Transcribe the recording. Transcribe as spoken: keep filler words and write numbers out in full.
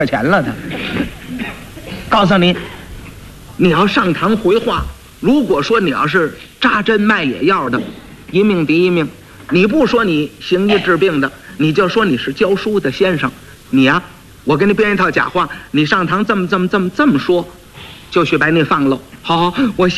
钱了他。告诉你，你要上堂回话，如果说你要是扎针卖野药的，一命抵一命；你不说你行医治病的，你就说你是教书的先生。你呀、啊，我给你编一套假话，你上堂这么这么这么这么说，就许把你放喽。好好，我。